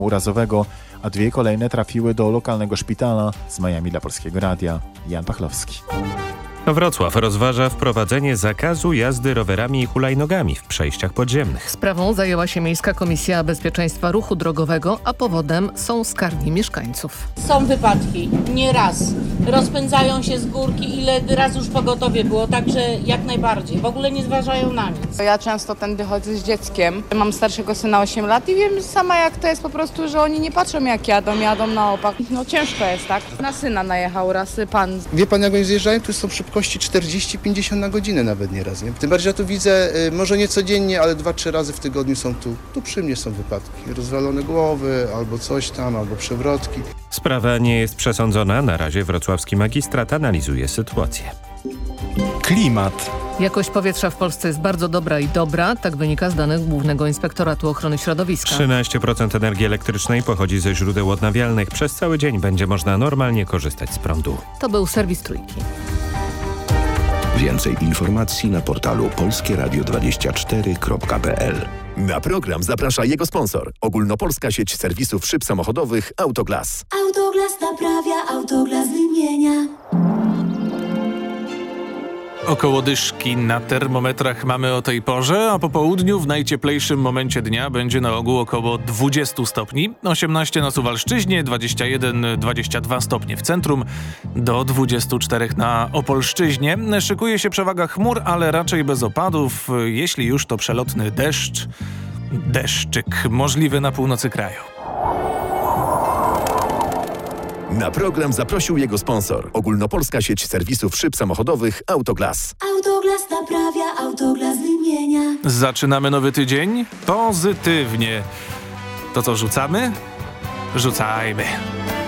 urazowego, a 2 kolejne trafiły do lokalnego szpitala. Z Miami dla Polskiego Radia Jan Pachlowski. Wrocław rozważa wprowadzenie zakazu jazdy rowerami i hulajnogami w przejściach podziemnych. Sprawą zajęła się Miejska Komisja Bezpieczeństwa Ruchu Drogowego, a powodem są skargi mieszkańców. Są wypadki, nie raz. Rozpędzają się z górki, ile raz już pogotowie było, także jak najbardziej. W ogóle nie zważają na nic. Ja często tędy chodzę z dzieckiem. Mam starszego syna 8 lat i wiem sama jak to jest po prostu, że oni nie patrzą jak jadą na opak. No ciężko jest, tak? Na syna najechał raz pan. Wie pan, jak oni zjeżdżają? Tu są szybkości 40-50 na godzinę nawet nieraz, nie? Tym bardziej ja tu widzę, może nie codziennie, ale 2-3 razy w tygodniu są tu przy mnie są wypadki. Rozwalone głowy, albo coś tam, albo przewrotki. Sprawa nie jest przesądzona. Na razie wrocławski magistrat analizuje sytuację. Klimat. Jakość powietrza w Polsce jest bardzo dobra, tak wynika z danych Głównego Inspektoratu Ochrony Środowiska. 13% energii elektrycznej pochodzi ze źródeł odnawialnych. Przez cały dzień będzie można normalnie korzystać z prądu. To był serwis Trójki. Więcej informacji na portalu polskieradio24.pl. Na program zaprasza jego sponsor. Ogólnopolska sieć serwisów szyb samochodowych Autoglas. Autoglas naprawia, Autoglas wymienia. Około dyszki na termometrach mamy o tej porze, a po południu w najcieplejszym momencie dnia będzie na ogół około 20 stopni. 18 na Suwalszczyźnie, 21-22 stopnie w centrum, do 24 na Opolszczyźnie. Szykuje się przewaga chmur, ale raczej bez opadów, jeśli już to przelotny deszczyk możliwy na północy kraju. Na program zaprosił jego sponsor. Ogólnopolska sieć serwisów szyb samochodowych Autoglas. Autoglas naprawia, Autoglas wymienia. Zaczynamy nowy tydzień pozytywnie. To co, rzucamy? Rzucajmy.